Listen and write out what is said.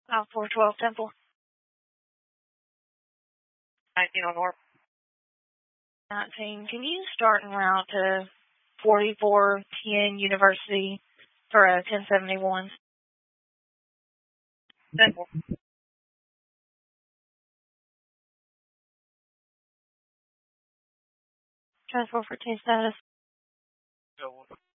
412 Temple. 19 on North. 19. Can you start en route to 4410 University for a 1071? Temple. Transport for T status. Go.